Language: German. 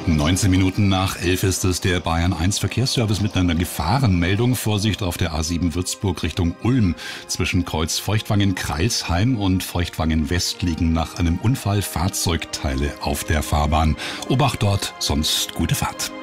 19 Minuten nach 11 ist es der Bayern 1 Verkehrsservice mit einer Gefahrenmeldung. Vorsicht auf der A7 Würzburg Richtung Ulm. Zwischen Kreuz Feuchtwangen-Kreilsheim und Feuchtwangen-West liegen nach einem Unfall Fahrzeugteile auf der Fahrbahn. Obacht dort, sonst gute Fahrt.